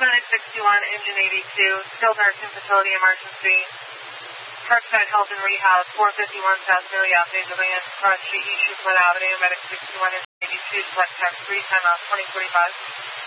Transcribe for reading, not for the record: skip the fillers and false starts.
Medic 61, Engine 82, skilled nursing facility emergency. Parkside Health and Rehab, 451 South Marriott, Danger Van, Cross Street, East Euclid Avenue, Medic 61, Engine 82, select time 3, time out 2045.